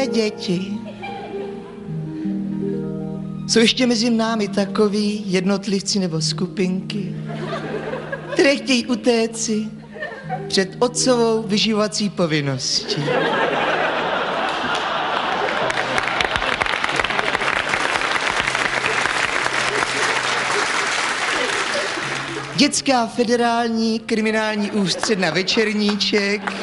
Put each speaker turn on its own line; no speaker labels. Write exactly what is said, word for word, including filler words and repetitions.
děti. Jsou ještě mezi námi takoví jednotlivci nebo skupinky, které chtějí utéci před otcovou vyživovací povinností. Dětská federální kriminální ústředna Večerníček